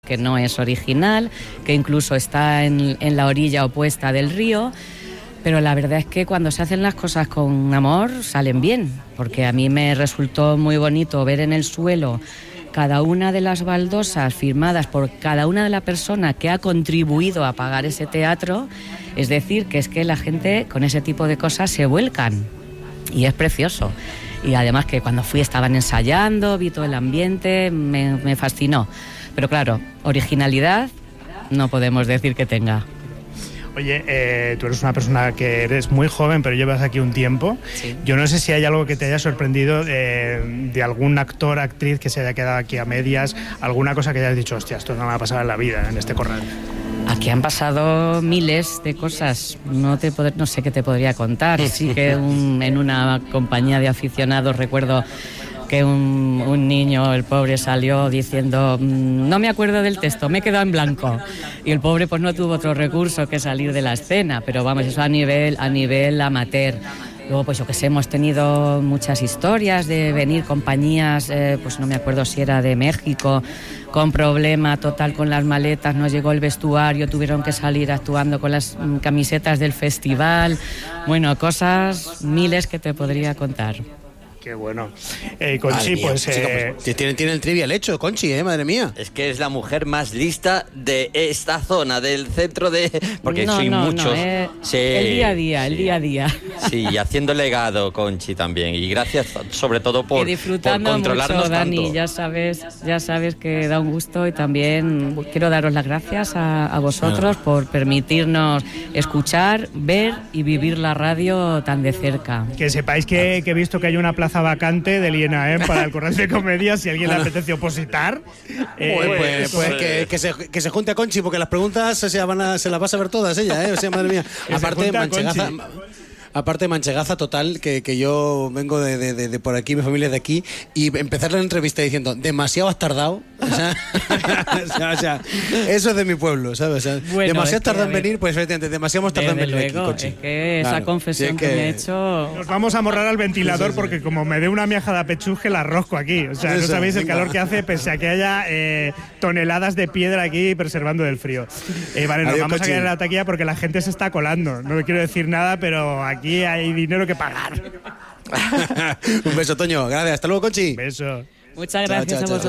que no es original, que incluso está en la orilla opuesta del río. Pero la verdad es que cuando se hacen las cosas con amor salen bien, porque a mí me resultó muy bonito ver en el suelo cada una de las baldosas firmadas por cada una de las personas que ha contribuido a pagar ese teatro. Es decir, que es que la gente con ese tipo de cosas se vuelcan y es precioso. Y además que cuando fui estaban ensayando, vi todo el ambiente, me fascinó. Pero claro, originalidad no podemos decir que tenga. Oye, tú eres una persona que eres muy joven, pero llevas aquí un tiempo. Sí. Yo no sé si hay algo que te haya sorprendido de algún actor, actriz que se haya quedado aquí a medias, alguna cosa que hayas dicho, hostia, esto no me va a pasar en la vida, en este corral. Aquí han pasado miles de cosas, no sé qué te podría contar. Sí que en una compañía de aficionados recuerdo que un niño, el pobre, salió diciendo no me acuerdo del texto, me he quedado en blanco. Y el pobre pues no tuvo otro recurso que salir de la escena, pero vamos, eso a nivel amateur. Luego, pues yo que sé, hemos tenido muchas historias de venir compañías, pues no me acuerdo si era de México, con problema total con las maletas, no llegó el vestuario, tuvieron que salir actuando con las camisetas del festival. Bueno, cosas miles que te podría contar. Qué bueno. Conchi, mía, pues... chica, pues tiene el trivial hecho, Conchi, madre mía. Es que es la mujer más lista de esta zona, del centro de... Porque soy muchos. Sí, el día a día. Sí, y haciendo legado, Conchi, también. Y gracias sobre todo por controlarnos mucho, Dani, tanto. Ya sabes que da un gusto y también quiero daros las gracias a vosotros por permitirnos escuchar, ver y vivir la radio tan de cerca. Que sepáis que he visto que hay una plaza vacante del INAEM para el Corral de Comedia, si a alguien le apetece opositar. Pues que se junte a Conchi, porque las preguntas se las va a saber todas ella, o sea, madre mía. Aparte, manchegaza total, que yo vengo de por aquí, mi familia es de aquí, y empezar la entrevista diciendo, demasiado has tardado. O sea, eso es de mi pueblo, ¿sabes? O sea, bueno, demasiado tardado en venir, pues efectivamente, demasiado hemos tardado en venir aquí, Conchi. Es que esa confesión que me he hecho... Nos vamos a morrar al ventilador porque como me dé una miaja de apechuje, la rosco aquí. O sea, no sabéis el calor que hace, pese a que haya toneladas de piedra aquí preservando del frío. Vale, nos vamos a quedar en la taquilla porque la gente se está colando. No le quiero decir nada, pero aquí hay dinero que pagar. Un beso, Toño. Gracias. Hasta luego, Conchi. Un beso. Muchas gracias a vosotros.